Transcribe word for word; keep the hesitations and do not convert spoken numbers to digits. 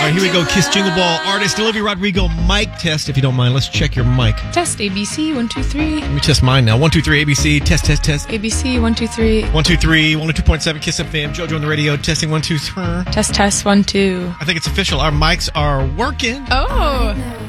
right, here we go. Kiss Jingle Ball artist Olivia Rodrigo mic test. If you don't mind, let's check your mic. Test A B C, one, two, three. Let me test mine now. One, two, three, A B C. Test, test, test. A B C, one, two, three. One, two, three. one oh two point seven Kiss F M. JoJo on the radio. Testing one, two, three. Test, test, one, two. I think it's official. Our mics are working. Oh.